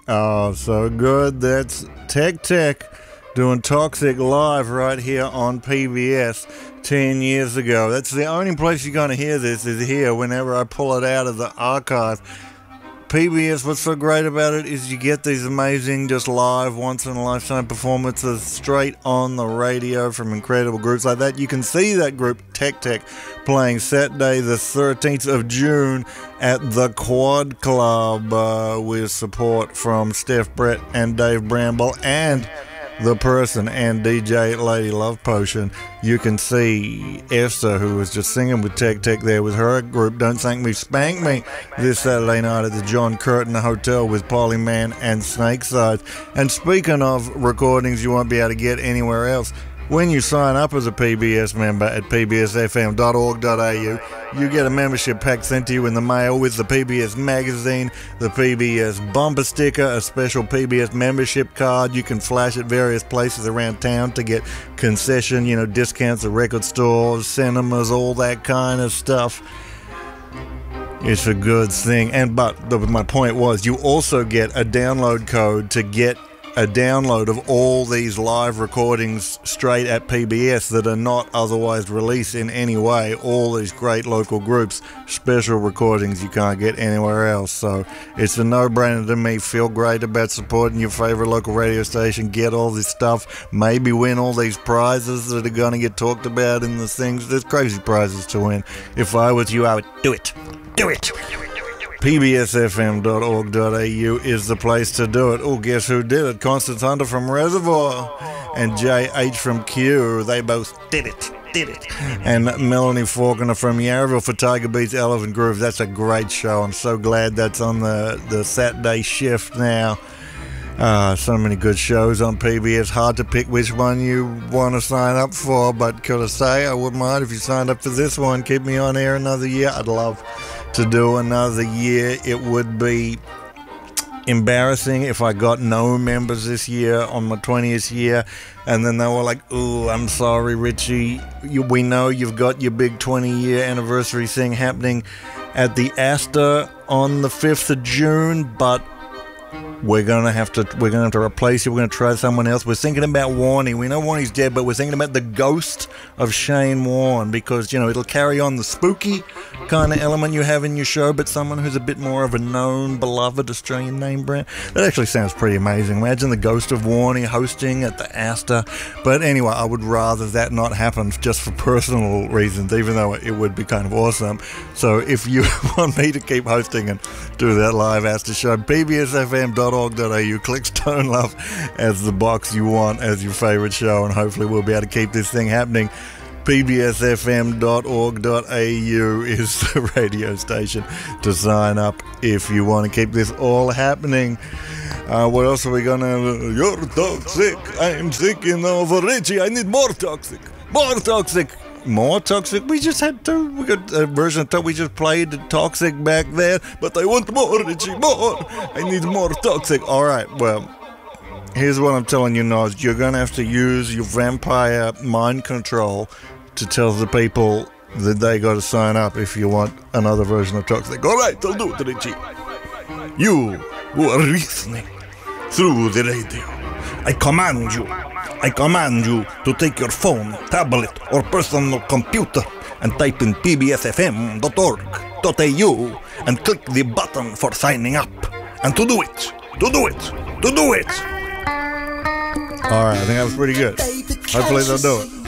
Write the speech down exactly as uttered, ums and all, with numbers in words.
Oh, so good. That's Tech Tech doing Toxic live right here on P B S ten years ago. That's the only place you're going to hear this is here whenever I pull it out of the archive. P B S, what's so great about it is you get these amazing, just live, once-in-a-lifetime performances straight on the radio from incredible groups like that. You can see that group, Tech Tech, playing Saturday the thirteenth of June at the Quad Club uh, with support from Steph Brett and Dave Bramble and the person and D J Lady Love Potion. You can see Esther, who was just singing with Tech Tech there with her group, Don't Thank Me, Spank Me, this Saturday night at the John Curtin Hotel with Polly Man and Snakeside. And speaking of recordings you won't be able to get anywhere else, when you sign up as a P B S member at p b s f m dot org dot a u, you get a membership pack sent to you in the mail with the P B S magazine, the P B S bumper sticker, a special P B S membership card. You can flash at various places around town to get concession, you know, discounts at record stores, cinemas, all that kind of stuff. It's a good thing. And but the, my point was, you also get a download code to get a download of all these live recordings straight at P B S that are not otherwise released in any way. All these great local groups, special recordings you can't get anywhere else. So it's a no-brainer to me. Feel great about supporting your favorite local radio station. Get all this stuff. Maybe win all these prizes that are going to get talked about in the things. There's crazy prizes to win. If I was you, I would do it. Do it. p b s f m dot org dot a u is the place to do it. Oh, guess who did it? Constance Hunter from Reservoir and J H from Q. They both did it. Did it. And Melanie Faulkner from Yarraville for Tiger Beats Elephant Groove. That's a great show. I'm so glad that's on the, the Saturday shift now. Uh, so many good shows on P B S. Hard to pick which one you want to sign up for, but could I say I wouldn't mind if you signed up for this one. Keep me on air another year. I'd love to do another year. It would be embarrassing if I got no members this year on my twentieth year and then they were like, ooh, I'm sorry, Richie, you, we know you've got your big twenty year anniversary thing happening at the Astor on the fifth of June, but we're gonna have to we're gonna have to replace you. We're gonna try someone else. We're thinking about Warnie. We know Warnie's dead, but we're thinking about the ghost of Shane Warne because, you know, it'll carry on the spooky kind of element you have in your show, but someone who's a bit more of a known, beloved Australian name brand. That actually sounds pretty amazing. Imagine the ghost of Warnie hosting at the Astor. But anyway, I would rather that not happen just for personal reasons, even though it would be kind of awesome. So if you want me to keep hosting and do that live Astor show, p b s f m dot org dot a u, click Stone Love as the box you want as your favorite show, and hopefully we'll be able to keep this thing happening. p b s f m dot org dot a u is the radio station to sign up if you want to keep this all happening. Uh, what else are we gonna... You're toxic, I'm thinking of Richie, I need more toxic, more toxic. More Toxic? We just had to. We got a version of we just played Toxic back there, but I want more, Richie, more. I need more Toxic. All right, well, here's what I'm telling you, Noz. You're going to have to use your vampire mind control to tell the people that they got to sign up if you want another version of Toxic. All right, I'll do it, Richie. You who are listening through the radio, I command you. I command you to take your phone, tablet, or personal computer and type in p b s f m dot org dot a u and click the button for signing up. And to do it, to do it, to do it. All right, I think that was pretty good. Hopefully they'll do it.